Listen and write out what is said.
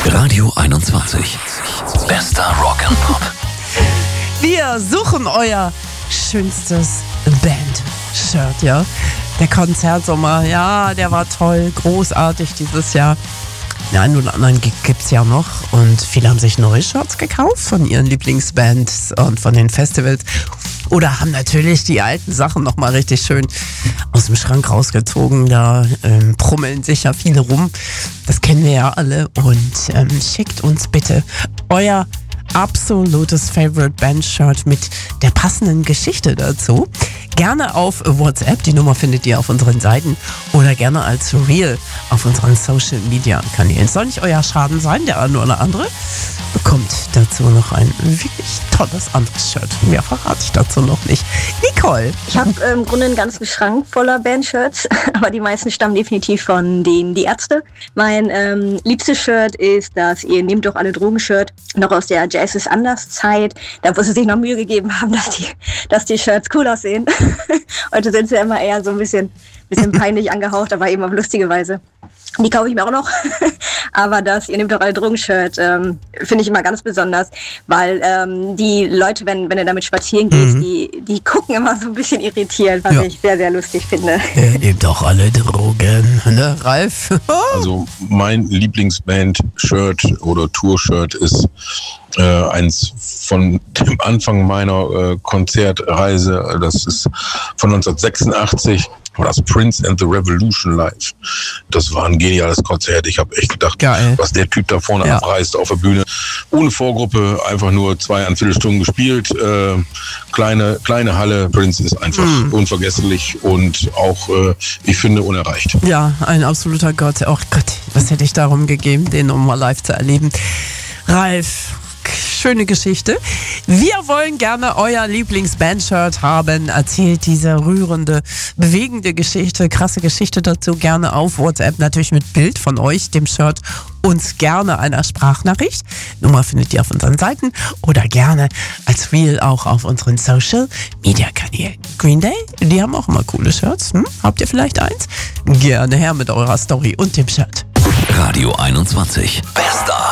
Radio 21. Bester Rock'n'Pop. Wir suchen euer schönstes Band-Shirt, ja. Der Konzertsommer, ja, der war toll, großartig dieses Jahr. Den einen oder anderen gibt's ja noch und viele haben sich neue Shirts gekauft von ihren Lieblingsbands und von den Festivals oder haben natürlich die alten Sachen nochmal richtig schön aus dem Schrank rausgezogen. Da prummeln sich ja viele rum, das kennen wir ja alle und schickt uns bitte euer absolutes Favorite Band Shirt mit der passenden Geschichte dazu. Gerne auf WhatsApp, die Nummer findet ihr auf unseren Seiten oder gerne als Reel auf unseren Social Media Kanälen. Soll nicht euer Schaden sein, der eine oder andere bekommt dazu noch ein wirklich tolles anderes Shirt. Mehr verrate ich dazu noch nicht. Nicole. Ich habe im Grunde einen ganzen Schrank voller Bandshirts, aber die meisten stammen definitiv von Die Ärzte. Mein liebstes Shirt ist das Ihr nehmt doch alle Drogen-Shirt, noch aus der Jazz ist anders Zeit, da wo sie sich noch Mühe gegeben haben, dass die Shirts cool aussehen. Heute sind sie ja immer eher so ein bisschen peinlich angehaucht, aber eben auf lustige Weise. Die kaufe ich mir auch noch. Aber das Ihr nehmt doch alle Drogen-Shirt finde ich immer ganz besonders, weil die Leute, wenn du damit spazieren gehst, die gucken immer so ein bisschen irritiert, was ich sehr, sehr lustig finde. Ihr nehmt doch alle Drogen, ne, Ralf? Also mein Lieblingsband-Shirt oder Tour-Shirt ist eins von dem Anfang meiner Konzertreise. Das ist von 1986. War das Prince and the Revolution live. Das war ein geniales Konzert. Ich habe echt gedacht, geil, was der Typ da vorne abreißt auf der Bühne. Ohne Vorgruppe, einfach nur 2,25 Stunden gespielt. Kleine Halle. Prince ist einfach unvergesslich und auch, ich finde, unerreicht. Ja, ein absoluter Gott. Oh Gott, was hätte ich darum gegeben, den nochmal live zu erleben. Ralf, schöne Geschichte. Wir wollen gerne euer Lieblingsband-Shirt haben. Erzählt diese rührende, bewegende Geschichte, krasse Geschichte dazu gerne auf WhatsApp. Natürlich mit Bild von euch, dem Shirt. Uns gerne einer Sprachnachricht. Nummer findet ihr auf unseren Seiten oder gerne als Reel auch auf unseren Social Media Kanälen. Green Day, die haben auch immer coole Shirts. Habt ihr vielleicht eins? Gerne her mit eurer Story und dem Shirt. Radio 21. Bester